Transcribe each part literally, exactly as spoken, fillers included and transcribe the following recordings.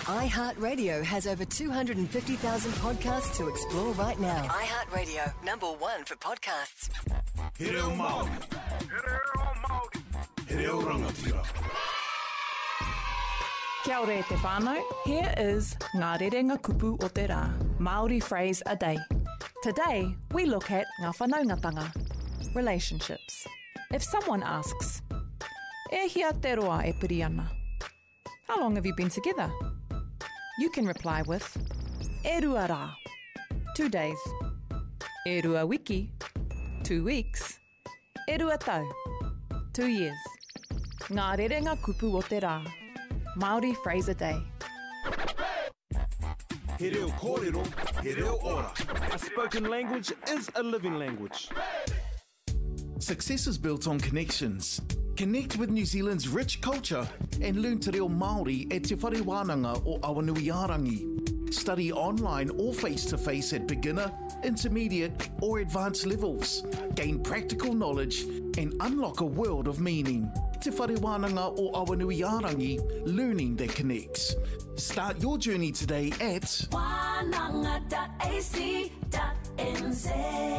iHeartRadio has over two hundred fifty thousand podcasts to explore right now. iHeartRadio, number one for podcasts. He reo Māori. He reo Māori. He reo rangatira. Kia ora e te whānau. Here is Ngā Rerenga Kupu o te Rā, Māori phrase a day. Today, we look at ngā whanaungatanga, relationships. If someone asks, e hia te roa e piri ana? How long have you been together? You can reply with, e rua rā, two days. E rua wiki, two weeks. E rua tau, two years. Ngā Rerenga Kupu o te Rā, Māori phrase a day. He reo kōrero, he reo ora. A spoken language is a living language. Success is built on connections. Connect with New Zealand's rich culture and learn te reo Māori e te whare wānanga o Awanuiarangi. Study online or face-to-face at beginner, intermediate or advanced levels. Gain practical knowledge and unlock a world of meaning. Te whare wānanga o Awanuiarangi, learning that connects. Start your journey today at wānanga dot a c dot n z.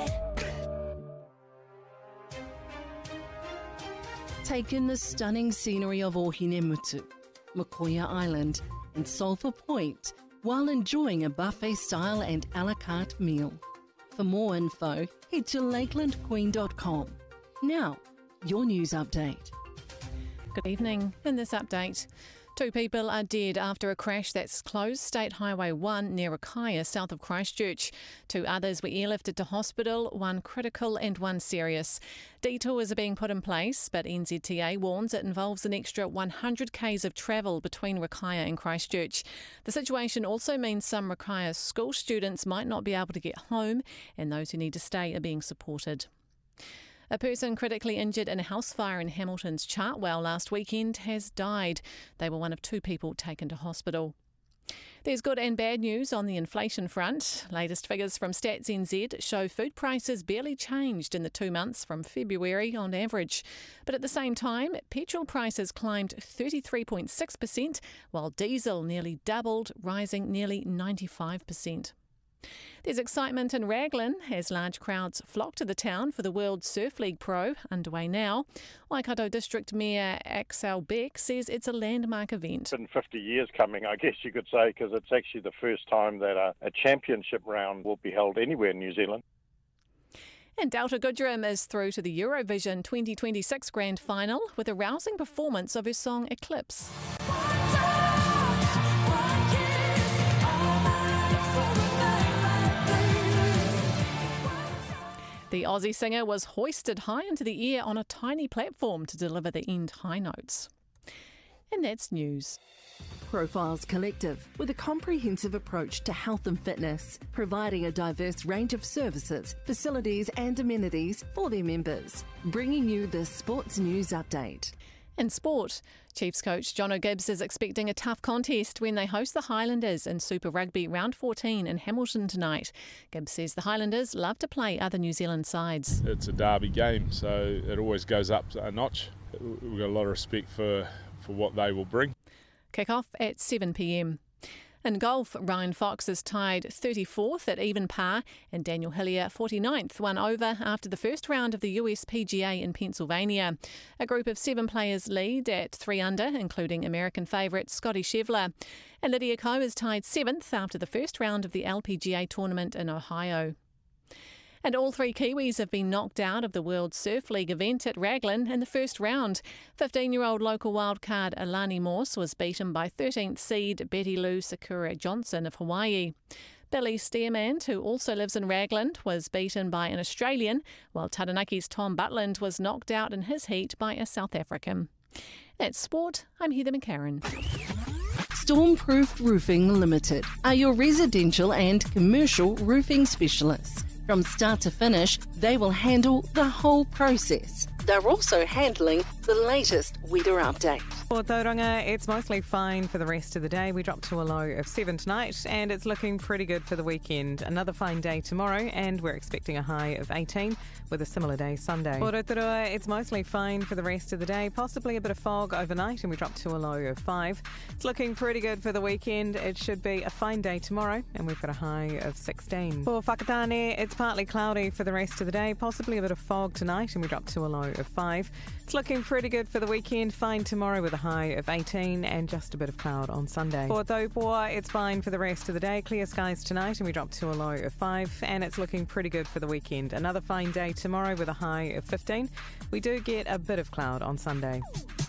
Take in the stunning scenery of Ohinemutu, Mokoia Island and Sulphur Point while enjoying a buffet-style and a la carte meal. For more info, head to lakeland queen dot com. Now, your news update. Good evening. In this update, two people are dead after a crash that's closed State Highway one near Rakaia, south of Christchurch. Two others were airlifted to hospital, one critical and one serious. Detours are being put in place, but N Z T A warns it involves an extra one hundred kays of travel between Rakaia and Christchurch. The situation also means some Rakaia school students might not be able to get home, and those who need to stay are being supported. A person critically injured in a house fire in Hamilton's Chartwell last weekend has died. They were one of two people taken to hospital. There's good and bad news on the inflation front. Latest figures from Stats N Z show food prices barely changed in the two months from February on average. But at the same time, petrol prices climbed thirty-three point six percent, while diesel nearly doubled, rising nearly ninety-five percent. There's excitement in Raglan as large crowds flock to the town for the World Surf League Pro, underway now. Waikato District Mayor Axel Beck says it's a landmark event. It's been fifty years coming, I guess you could say, because it's actually the first time that a, a championship round will be held anywhere in New Zealand. And Delta Goodrem is through to the Eurovision twenty twenty-six Grand Final with a rousing performance of her song Eclipse. The Aussie singer was hoisted high into the air on a tiny platform to deliver the end high notes. And that's news. Profiles Collective, with a comprehensive approach to health and fitness, providing a diverse range of services, facilities and amenities for their members. Bringing you the Sports News Update. In sport, Chiefs coach John O'Gibbs is expecting a tough contest when they host the Highlanders in Super Rugby Round fourteen in Hamilton tonight. Gibbs says the Highlanders love to play other New Zealand sides. It's a derby game, so it always goes up a notch. We've got a lot of respect for, for what they will bring. Kick-off at seven p m. In golf, Ryan Fox is tied thirty-fourth at even par and Daniel Hillier forty-ninth, one over after the first round of the U S P G A in Pennsylvania. A group of seven players lead at three under, including American favourite Scotty Scheffler. And Lydia Ko is tied seventh after the first round of the L P G A tournament in Ohio. And all three Kiwis have been knocked out of the World Surf League event at Raglan in the first round. fifteen-year-old local wildcard Alani Morse was beaten by thirteenth seed Betty Lou Sakura Johnson of Hawaii. Billy Stearman, who also lives in Raglan, was beaten by an Australian, while Taranaki's Tom Butland was knocked out in his heat by a South African. That's sport. I'm Heather McCarran. Stormproof Roofing Limited are your residential and commercial roofing specialists. From start to finish, they will handle the whole process. They're also handling the latest weather update. For Tauranga, it's mostly fine for the rest of the day. We drop to a low of seven tonight, and it's looking pretty good for the weekend. Another fine day tomorrow, and we're expecting a high of eighteen with a similar day Sunday. For Rotorua, it's mostly fine for the rest of the day, possibly a bit of fog overnight, and we drop to a low of five. It's looking pretty good for the weekend. It should be a fine day tomorrow, and we've got a high of sixteen. For Whakatane, it's partly cloudy for the rest of the day, possibly a bit of fog tonight, and we drop to a low of five. It's looking pretty good for the weekend, fine tomorrow with a high of eighteen and just a bit of cloud on Sunday. For Taupoa, it's fine for the rest of the day, clear skies tonight, and we drop to a low of five, and it's looking pretty good for the weekend. Another fine day tomorrow with a high of fifteen. We do get a bit of cloud on Sunday.